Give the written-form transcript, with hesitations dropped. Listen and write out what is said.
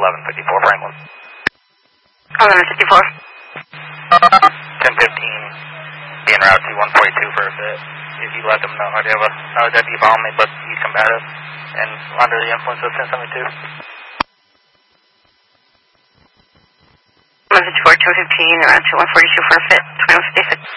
1154 Franklin. 1154. 1015, be en route to 142 for a bit. If you let them know, I have another deputy following me, but he's combative and under the influence of 1072. 1154, 215, around to 142 for a fit, 2156.